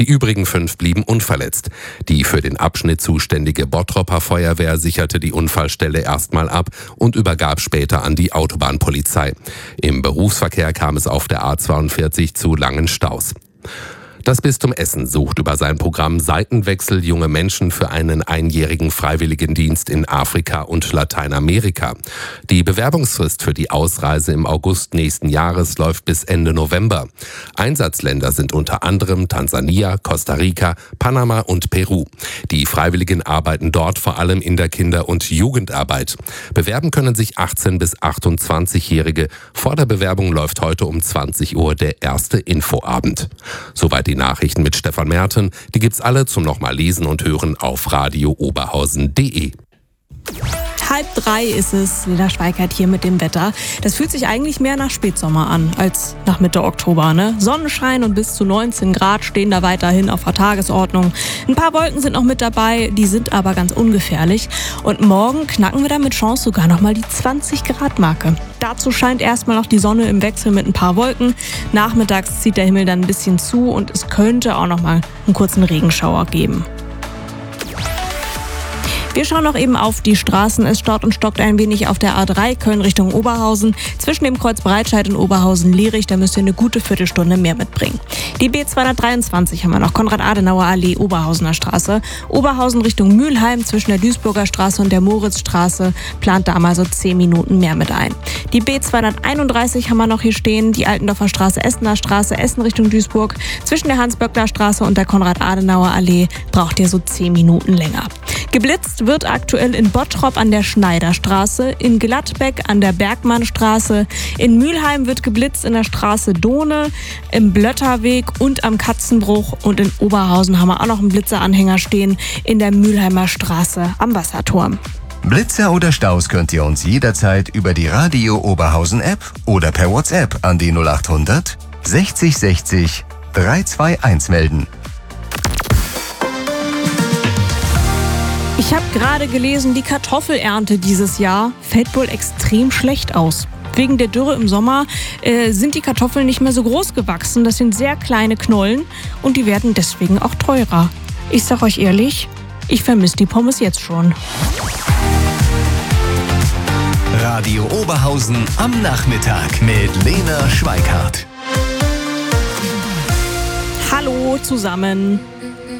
Die übrigen 5 blieben unverletzt. Die für den Abschnitt zuständige Bottroper Feuerwehr sicherte die Unfallstelle erstmal ab und übergab später an die Autobahnpolizei. Im Berufsverkehr kam es auf der A42 zu langen Staus. Das Bistum Essen sucht über sein Programm Seitenwechsel junge Menschen für einen einjährigen Freiwilligendienst in Afrika und Lateinamerika. Die Bewerbungsfrist für die Ausreise im August nächsten Jahres läuft bis Ende November. Einsatzländer sind unter anderem Tansania, Costa Rica, Panama und Peru. Die Freiwilligen arbeiten dort vor allem in der Kinder- und Jugendarbeit. Bewerben können sich 18- bis 28-Jährige. Vor der Bewerbung läuft heute um 20 Uhr der erste Infoabend. Soweit die Nachrichten mit Stefan Merten. Die gibt's alle zum nochmal lesen und hören auf radiooberhausen.de. 2:30 ist es, Lena Schweikert hier mit dem Wetter. Das fühlt sich eigentlich mehr nach Spätsommer an als nach Mitte Oktober, ne? Sonnenschein und bis zu 19 Grad stehen da weiterhin auf der Tagesordnung. Ein paar Wolken sind noch mit dabei, die sind aber ganz ungefährlich. Und morgen knacken wir dann mit Chance sogar nochmal die 20-Grad-Marke. Dazu scheint erstmal noch die Sonne im Wechsel mit ein paar Wolken. Nachmittags zieht der Himmel dann ein bisschen zu und es könnte auch nochmal einen kurzen Regenschauer geben. Wir schauen noch eben auf die Straßen. Es staut und stockt ein wenig auf der A3 Köln Richtung Oberhausen. Zwischen dem Kreuz Breitscheid und Oberhausen-Lierich, da müsst ihr eine gute Viertelstunde mehr mitbringen. Die B223 haben wir noch, Konrad-Adenauer-Allee, Oberhausener Straße. Oberhausen Richtung Mülheim zwischen der Duisburger Straße und der Moritzstraße plant da mal so 10 Minuten mehr mit ein. Die B231 haben wir noch hier stehen, die Altendorfer Straße, Essener Straße, Essen Richtung Duisburg. Zwischen der Hans-Böckler Straße und der Konrad-Adenauer-Allee braucht ihr so 10 Minuten länger. Geblitzt wird aktuell in Bottrop an der Schneiderstraße, in Gladbeck an der Bergmannstraße, in Mülheim wird geblitzt in der Straße Dohne, im Blötterweg und am Katzenbruch und in Oberhausen haben wir auch noch einen Blitzeranhänger stehen in der Mülheimer Straße am Wasserturm. Blitzer oder Staus könnt ihr uns jederzeit über die Radio Oberhausen App oder per WhatsApp an die 0800 60 60 321 melden. Ich habe gerade gelesen, die Kartoffelernte dieses Jahr fällt wohl extrem schlecht aus. Wegen der Dürre im Sommer sind die Kartoffeln nicht mehr so groß gewachsen. Das sind sehr kleine Knollen und die werden deswegen auch teurer. Ich sag euch ehrlich, ich vermisse die Pommes jetzt schon. Radio Oberhausen am Nachmittag mit Lena Schweikart. Hallo zusammen.